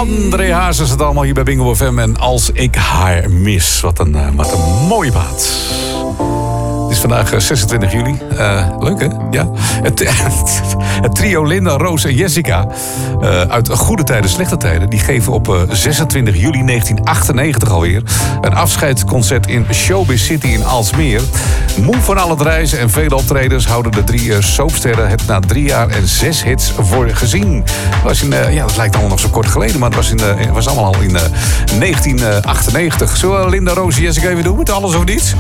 André Hazes het allemaal hier bij Bingo FM. En Als ik haar mis. Wat een mooie plaat. Het is vandaag 26 juli. Leuk, hè? Ja. Het trio Linda, Roos en Jessica uit Goede Tijden, Slechte Tijden... die geven op 26 juli 1998 alweer... een afscheidsconcert in Showbiz City in Aalsmeer. Moe van al het reizen en vele optredens... houden de 3 soapsterren het na 3 jaar en 6 hits voor gezien. Dat lijkt allemaal nog zo kort geleden... maar het was allemaal al in 1998. Zullen we Linda, Roos en Jessica even doen met Alles of Niets?